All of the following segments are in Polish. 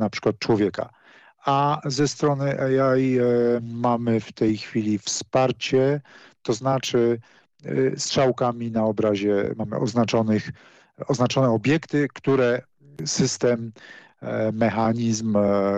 na przykład człowieka. A ze strony AI mamy w tej chwili wsparcie, to znaczy strzałkami na obrazie mamy oznaczone obiekty, które system, mechanizm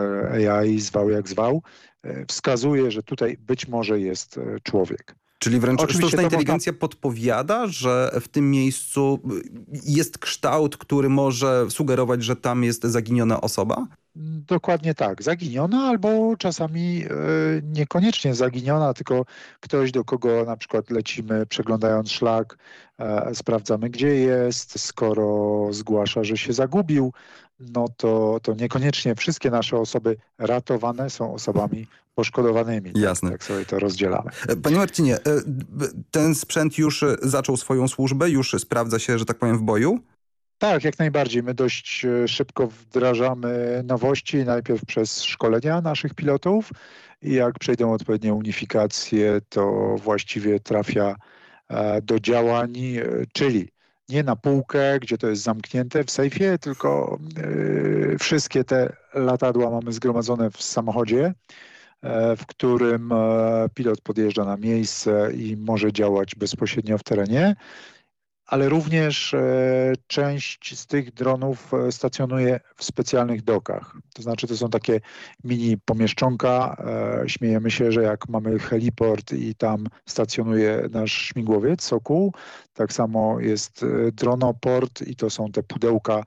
AI, zwał jak zwał, wskazuje, że tutaj być może jest człowiek. Czyli wręcz Oczywiście sztuczna to można. inteligencja podpowiada, że w tym miejscu jest kształt, który może sugerować, że tam jest zaginiona osoba? Dokładnie tak, zaginiona albo czasami niekoniecznie zaginiona, tylko ktoś, do kogo na przykład lecimy, przeglądając szlak, sprawdzamy, gdzie jest. Skoro zgłasza, że się zagubił, no to niekoniecznie wszystkie nasze osoby ratowane są osobami poszkodowanymi. Jasne. Tak sobie to rozdzielamy. Panie Marcinie, ten sprzęt już zaczął swoją służbę, już sprawdza się, że tak powiem, w boju? Tak, jak najbardziej. My dość szybko wdrażamy nowości, najpierw przez szkolenia naszych pilotów i jak przejdą odpowiednie unifikacje, to właściwie trafia do działań, czyli nie na półkę, gdzie to jest zamknięte w sejfie, tylko wszystkie te latadła mamy zgromadzone w samochodzie, w którym pilot podjeżdża na miejsce i może działać bezpośrednio w terenie. Ale również część z tych dronów stacjonuje w specjalnych dokach. To znaczy to są takie mini pomieszczonka. Śmiejemy się, że jak mamy heliport i tam stacjonuje nasz śmigłowiec Sokół, tak samo jest dronoport i to są te pudełka,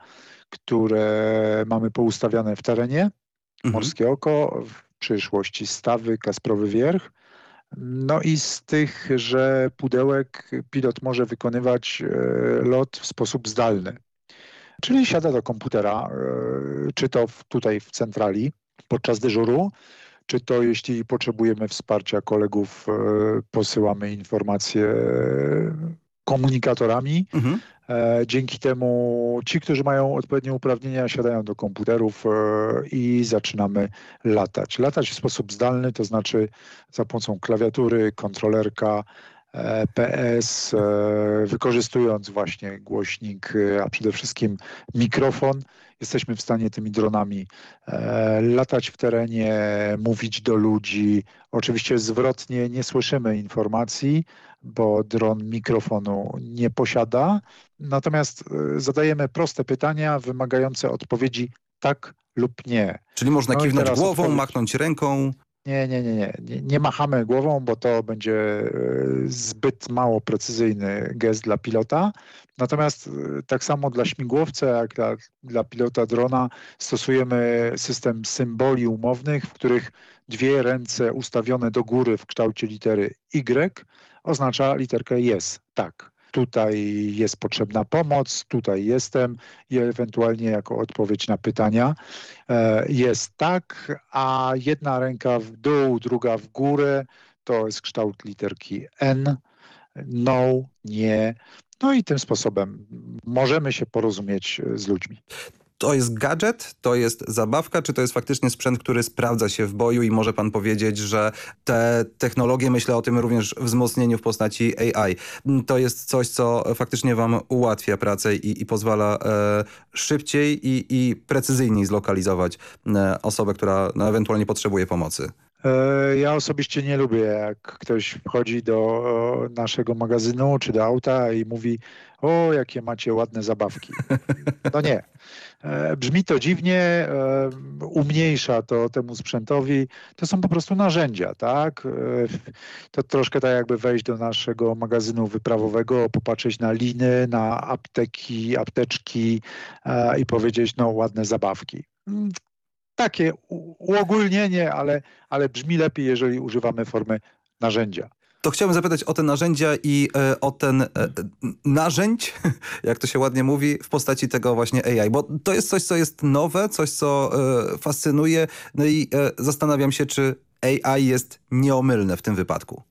które mamy poustawiane w terenie. Morskie Oko, w przyszłości Stawy, Kasprowy Wierch. No i z tychże pudełek pilot może wykonywać lot w sposób zdalny. Czyli siada do komputera, czy to tutaj w centrali podczas dyżuru, czy to jeśli potrzebujemy wsparcia kolegów, posyłamy informacje komunikatorami. Dzięki temu ci, którzy mają odpowiednie uprawnienia, siadają do komputerów i zaczynamy latać. Latać w sposób zdalny, to znaczy za pomocą klawiatury, kontrolerka, PS, wykorzystując właśnie głośnik, a przede wszystkim mikrofon. Jesteśmy w stanie tymi dronami latać w terenie, mówić do ludzi. Oczywiście zwrotnie nie słyszymy informacji, bo dron mikrofonu nie posiada. Natomiast zadajemy proste pytania wymagające odpowiedzi tak lub nie. Czyli można No i kiwnąć teraz głową, machnąć ręką. Nie machamy głową, bo to będzie zbyt mało precyzyjny gest dla pilota. Natomiast tak samo dla śmigłowca, jak dla pilota drona stosujemy system symboli umownych, w których dwie ręce ustawione do góry w kształcie litery Y oznacza literkę yes, tak. Tutaj jest potrzebna pomoc, tutaj jestem i ewentualnie jako odpowiedź na pytania jest tak, a jedna ręka w dół, druga w górę, to jest kształt literki N, no, nie. No i tym sposobem możemy się porozumieć z ludźmi. To jest gadżet, to jest zabawka, czy to jest faktycznie sprzęt, który sprawdza się w boju i może pan powiedzieć, że te technologie, myślę o tym również wzmocnieniu w postaci AI, to jest coś, co faktycznie wam ułatwia pracę i pozwala szybciej i precyzyjniej zlokalizować osobę, która ewentualnie potrzebuje pomocy? Ja osobiście nie lubię, jak ktoś wchodzi do naszego magazynu czy do auta i mówi: o, jakie macie ładne zabawki. No nie. Brzmi to dziwnie, umniejsza to temu sprzętowi. To są po prostu narzędzia, tak? To troszkę tak jakby wejść do naszego magazynu wyprawowego, popatrzeć na liny, na apteczki i powiedzieć: no, ładne zabawki. Takie uogólnienie, ale brzmi lepiej, jeżeli używamy formy narzędzia. To chciałbym zapytać o te narzędzia i o ten narzędź, jak to się ładnie mówi, w postaci tego właśnie AI. Bo to jest coś, co jest nowe, coś, co fascynuje. No i zastanawiam się, czy AI jest nieomylne w tym wypadku.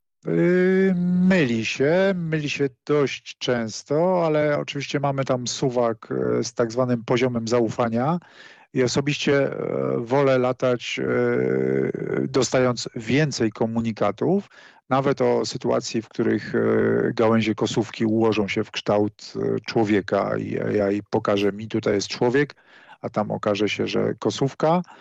Myli się dość często, ale oczywiście mamy tam suwak z tak zwanym poziomem zaufania. I osobiście wolę latać dostając więcej komunikatów, nawet o sytuacji, w których gałęzie kosówki ułożą się w kształt człowieka i AI pokaże mi, tutaj jest człowiek, a tam okaże się, że kosówka.